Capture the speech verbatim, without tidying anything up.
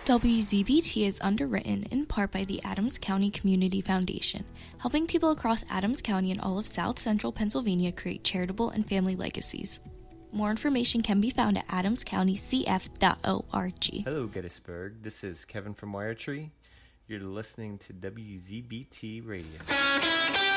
W Z B T is underwritten in part by the Adams County Community Foundation, helping people across Adams County and all of South Central Pennsylvania create charitable and family legacies. More information can be found at adams county c f dot org. Hello, Gettysburg. This is Kevin from Wiretree. You're listening to W Z B T Radio.